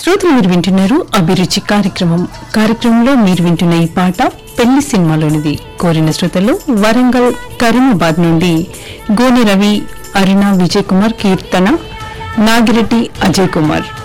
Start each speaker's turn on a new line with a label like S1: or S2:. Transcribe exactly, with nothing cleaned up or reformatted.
S1: శ్రోతలు మీరు వింటున్నారు అభిరుచి కార్యక్రమం కార్యక్రమంలో మీరు వింటున్న ఈ పాట పెళ్లి సినిమాలోనిది. కోరిన శ్రోతలు వరంగల్ కరీమాబాద్ నుండి గోనె రవి, అరుణ, విజయ్ కుమార్, కీర్తన, నాగిరెడ్డి, అజయ్ కుమార్.